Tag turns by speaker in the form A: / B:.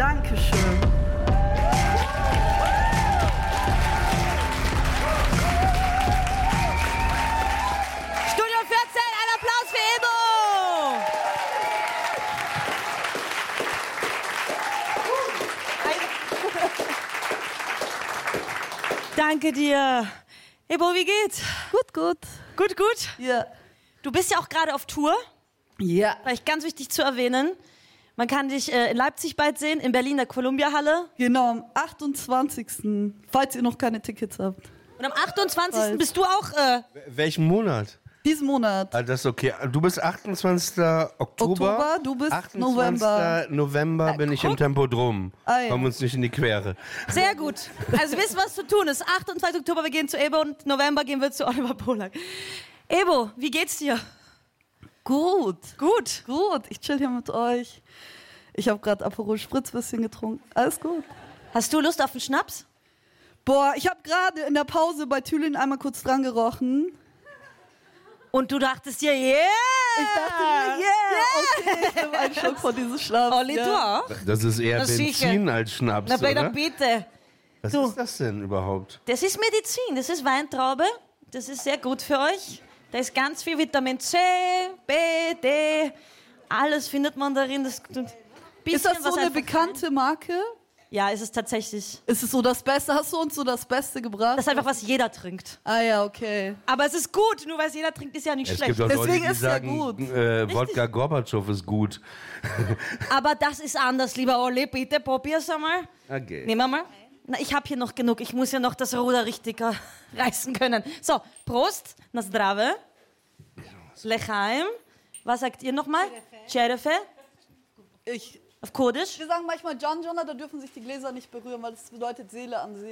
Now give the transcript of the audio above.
A: Dankeschön.
B: Studio 14, ein Applaus für Ebo! Danke dir. Ebo, wie geht's?
A: Gut, gut.
B: Gut, gut.
A: Ja.
B: Du bist ja auch gerade auf Tour.
A: Ja.
B: Vielleicht ganz wichtig zu erwähnen. Man kann dich in Leipzig bald sehen, in Berlin der Columbia-Halle.
A: Genau, am 28. Falls ihr noch keine Tickets habt.
B: Und am 28. bist du auch...
C: Welchen Monat?
A: Diesen Monat.
C: Ah, das ist okay. Du bist 28.
A: Oktober, du bist
C: 28. November bin ich im Tempodrom.
A: Ah, ja.
C: Kommen uns nicht in die Quere.
B: Sehr gut. Also wisst, was zu tun ist. 28. Oktober, wir gehen zu Ebo und November gehen wir zu Oliver Polak. Ebo, wie geht's dir?
A: Gut.
B: Gut.
A: Gut, ich chill hier mit euch. Ich habe gerade Aperol Spritz bisschen getrunken. Alles gut.
B: Hast du Lust auf einen Schnaps?
A: Boah, ich habe gerade in der Pause bei Thülin einmal kurz dran gerochen.
B: Und du dachtest dir, yeah!
A: Ich dachte mir, okay, ich nehme einen Schluck von diesem Schnaps.
B: Olli, du auch?
C: Das ist eher
B: Na,
C: Benzin
B: sicher.
C: als Schnaps,
B: Na,
C: oder?
B: bitte.
C: Was
B: Du.
C: ist das denn überhaupt?
B: Das ist Medizin, das ist Weintraube. Das ist sehr gut für euch. Da ist ganz viel Vitamin C, B, D. Alles findet man darin. Das,
A: Ist das so eine bekannte Marke?
B: Ja, ist es tatsächlich.
A: Ist es so das Beste? Hast du uns so das Beste gebracht?
B: Das ist einfach, was jeder trinkt.
A: Ah ja, okay.
B: Aber es ist gut, nur weil es jeder trinkt, ist ja nicht
C: Es
B: schlecht.
C: gibt auch
A: Deswegen
C: Leute, die
A: ist ja
C: sagen,
A: gut.
C: Wodka Gorbatschow ist gut.
B: Aber das ist anders, lieber Olli. Bitte probier's einmal.
C: Okay.
B: Nehmen wir mal. Na, ich habe hier noch genug. Ich muss ja noch das Ruder richtig reißen können. So, Prost, na zdrave. Lechaim. Was sagt ihr nochmal? Cherefe. Auf Kurdisch.
A: Wir sagen manchmal John, da dürfen sich die Gläser nicht berühren, weil das bedeutet Seele an Seele.